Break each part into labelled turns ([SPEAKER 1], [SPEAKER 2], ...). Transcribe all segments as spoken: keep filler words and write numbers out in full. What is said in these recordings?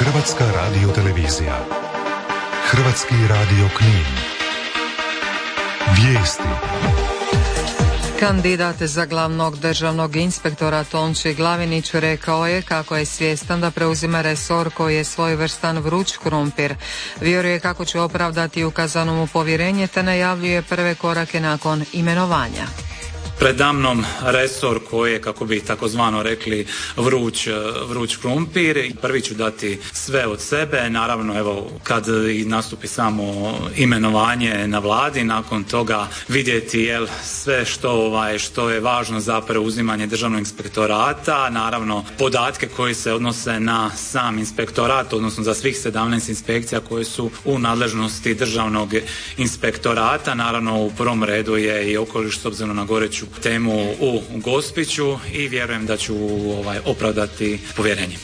[SPEAKER 1] Hrvatska radiotelevizija. Hrvatski radio Knin. Vijesti.
[SPEAKER 2] Kandidat za glavnog državnog inspektora Tonči Glavinić rekao je kako je svjestan da preuzima resor koji je svojevrstan vruć krumpir. Vjeruje kako će opravdati ukazano mu povjerenje te najavljuje prve korake nakon imenovanja.
[SPEAKER 3] Predamnom resor koji je, kako bi takozvano rekli, vruć, vruć krumpir. Prvi ću dati sve od sebe, naravno evo kad i nastupi samo imenovanje na vladi, nakon toga vidjeti jel sve što, ovaj, što je važno za preuzimanje državnog inspektorata, naravno podatke koji se odnose na sam inspektorat, odnosno za svih sedamnaest inspekcija koje su u nadležnosti državnog inspektorata. Naravno u prvom redu je i okoliš s obzirom na goreću temu u Gospiću i vjerujem da ću ovaj, opravdati povjerenje.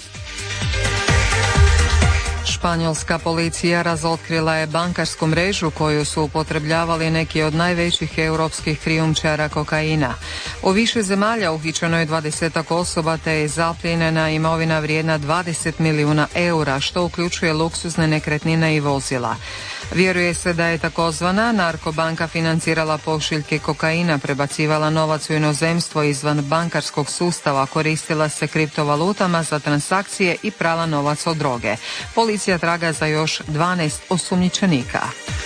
[SPEAKER 2] Španjolska policija razotkrila je bankarsku mrežu koju su upotrebljavali neki od najvećih europskih krijumčara kokaina. U više zemalja uhićeno je dvadesetak osoba te je zaplijenjena imovina vrijedna dvadeset milijuna eura, što uključuje luksuzne nekretnine i vozila. Vjeruje se da je takozvana narkobanka financirala pošiljke kokaina, prebacivala novac u inozemstvo izvan bankarskog sustava, koristila se kriptovalutama za transakcije i prala novac od droge. Policija traga za još dvanaest osumnjičenika.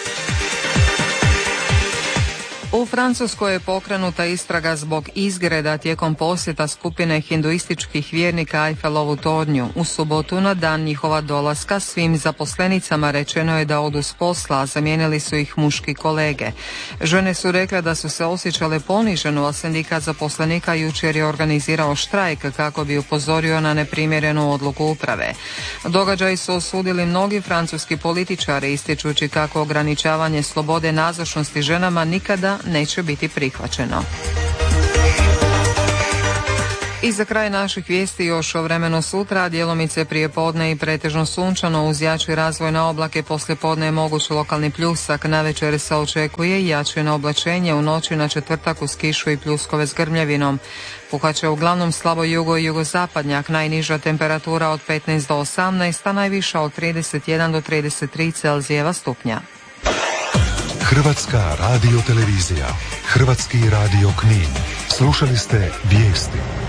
[SPEAKER 2] U Francuskoj je pokrenuta istraga zbog izgreda tijekom posjeta skupine hinduističkih vjernika Eiffelovu tornju. U subotu na dan njihova dolaska svim zaposlenicama rečeno je da odu s posla, a zamijenili su ih muški kolege. Žene su rekle da su se osjećale poniženo, a sindikat zaposlenika jučer je organizirao štrajk kako bi upozorio na neprimjerenu odluku uprave. Događaji su osudili mnogi francuski političari, ističući kako ograničavanje slobode nazočnosti ženama nikada neće biti prihvaćeno. I za kraj naših vijesti još o vremenu sutra, djelomice prije podne i pretežno sunčano uz jači razvoj na oblake, poslije podne je moguć lokalni pljusak, navečer se očekuje jače na oblačenje, u noći na četvrtak uz kišu i pljuskove s grmljavinom. Puhat uglavnom slabo jugo i jugozapadnjak, najniža temperatura od petnaest do osamnaest, a najviša od trideset jedan do trideset tri Celzijeva stupnja.
[SPEAKER 1] Hrvatska radiotelevizija, Hrvatski radio Knin. Slušali ste vijesti.